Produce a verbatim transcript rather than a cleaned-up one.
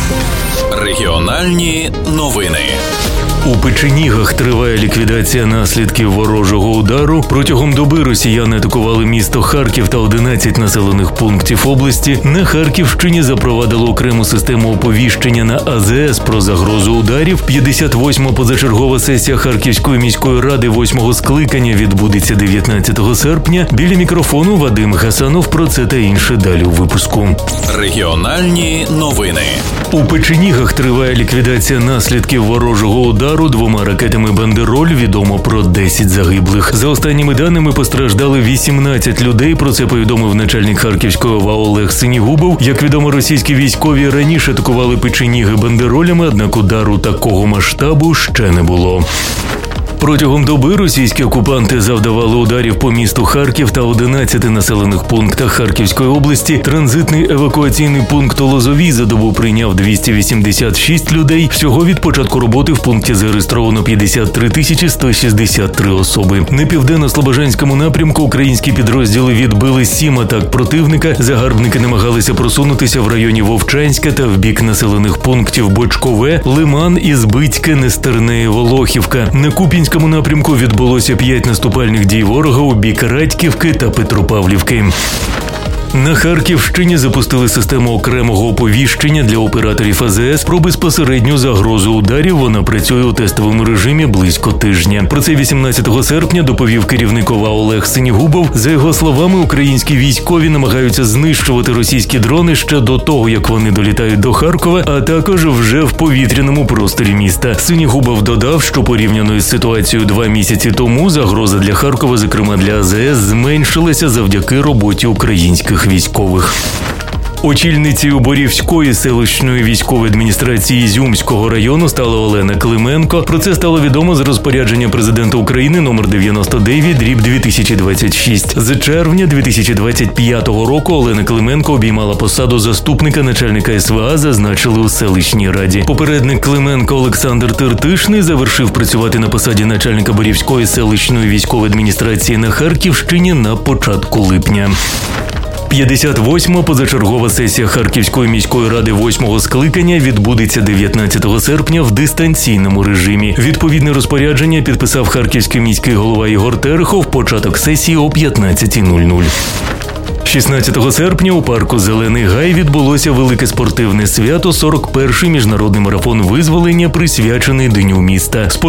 Регіональні новини. У Печенігах триває ліквідація наслідків ворожого удару. Протягом доби росіяни атакували місто Харків та одинадцять населених пунктів області. На Харківщині запровадили окрему систему оповіщення на А З С про загрозу ударів. п'ятдесят восьма позачергова сесія Харківської міської ради восьмого скликання відбудеться дев'ятнадцятого серпня. Біля мікрофону Вадим Гасанов. Про це та інше далі у випуску. Регіональні новини. У Печенігах триває ліквідація наслідків ворожого удару. Двома ракетами «Бандероль» відомо про десять загиблих. За останніми даними постраждали вісімнадцять людей. Про це повідомив начальник Харківської О В А Олег Синігубов. Як відомо, російські військові раніше атакували Печеніги бандеролями, однак удару такого масштабу ще не було. Протягом доби російські окупанти завдавали ударів по місту Харків та одинадцяти населених пунктах Харківської області. Транзитний евакуаційний пункт у Лозовій за добу прийняв двісті вісімдесят шість людей. Всього від початку роботи в пункті зареєстровано п'ятдесят три тисячі сто шістдесят три особи. На південно-слобожанському напрямку українські підрозділи відбили сім атак противника. Загарбники намагалися просунутися в районі Вовчанська та в бік населених пунктів Бочкове, Лиман, Ізбицьке, Нестерне і Волохівка. На Куп'янському напрямку відбулося п'ять наступальних дій ворога у бік Радьківки та Петропавлівки. На Харківщині запустили систему окремого оповіщення для операторів А З С про безпосередню загрозу ударів. Вона працює у тестовому режимі близько тижня. Про це вісімнадцятого серпня доповів керівник О В А Олег Синігубов. За його словами, українські військові намагаються знищувати російські дрони ще до того, як вони долітають до Харкова, а також вже в повітряному просторі міста. Синігубов додав, що порівняно із ситуацією два місяці тому, загроза для Харкова, зокрема для А З С, зменшилася завдяки роботі українських військових. Очільницею Борівської селищної військової адміністрації Ізюмського району стала Олена Клименко. Про це стало відомо з розпорядження президента України номер дев'яносто дев'ять дріб дві тисячі двадцять шість. З червня дві тисячі двадцять п'ятого року Олена Клименко обіймала посаду заступника начальника С В А, зазначили у селищній раді. Попередник Клименко Олександр Тертишний завершив працювати на посаді начальника Борівської селищної військової адміністрації на Харківщині на початку липня. п'ятдесят восьма позачергова сесія Харківської міської ради восьмого скликання відбудеться дев'ятнадцятого серпня в дистанційному режимі. Відповідне розпорядження підписав харківський міський голова Ігор Терехов. Початок сесії о п'ятнадцята нуль нуль. шістнадцятого серпня у парку «Зелений гай» відбулося велике спортивне свято – сорок перший міжнародний марафон визволення, присвячений Дню міста.